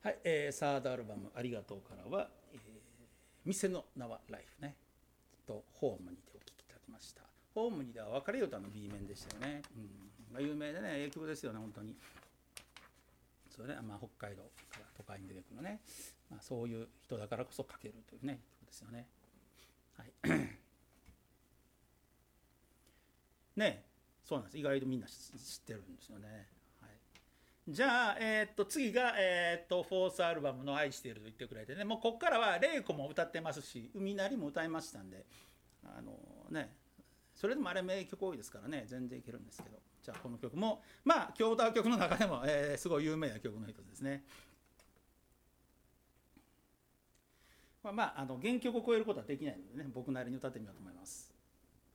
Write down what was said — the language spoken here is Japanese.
はい、サードアルバム「ありがとう」からは、店の名はライフねとホームにてお聴きいただきました。ホームにでは別れよ歌の B 面でしたよね。有名でね、影響ですよね、本当に。そうね、北海道から都会に出てくるね、そういう人だからこそ書けるというね、曲ですよね。はい。ね、そうなんです。意外とみんな知ってるんですよね。じゃあ、次が、フォースアルバムの「愛している」と言ってくれてね、もうここからは玲子も歌ってますし海なりも歌いましたんで、それでもあれ名曲多いですからね、全然いけるんですけど、じゃあこの曲も今日歌う曲の中でも、すごい有名な曲の一つですね。原曲を超えることはできないのでね、僕なりに歌ってみようと思います。